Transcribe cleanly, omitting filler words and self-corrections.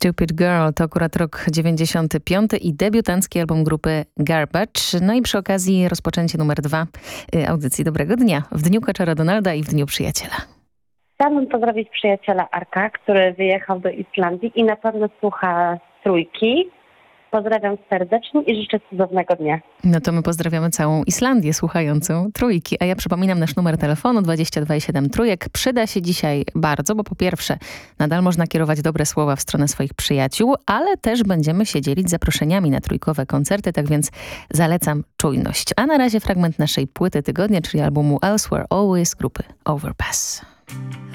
Stupid Girl to akurat rok 95 i debiutancki album grupy Garbage. No i przy okazji rozpoczęcie numer 2 audycji Dobrego Dnia. W dniu Kaczora Donalda i w dniu Przyjaciela. Chciałabym pozdrowić przyjaciela Arka, który wyjechał do Islandii i na pewno słucha Trójki. Pozdrawiam serdecznie i życzę cudownego dnia. No to my pozdrawiamy całą Islandię słuchającą Trójki. A ja przypominam nasz numer telefonu 22,7 Trójek. Przyda się dzisiaj bardzo, bo po pierwsze nadal można kierować dobre słowa w stronę swoich przyjaciół, ale też będziemy się dzielić zaproszeniami na trójkowe koncerty, tak więc zalecam czujność. A na razie fragment naszej płyty tygodnia, czyli albumu Elsewhere Always grupy Overpass.